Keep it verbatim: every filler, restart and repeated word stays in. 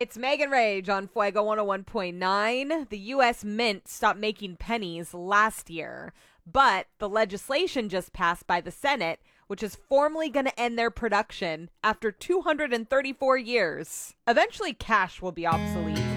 It's Megan Rage on Fuego one oh one point nine. The U S Mint stopped making pennies last year, but the legislation just passed by the Senate, which is formally going to end their production after two hundred thirty-four years. Eventually, cash will be obsolete.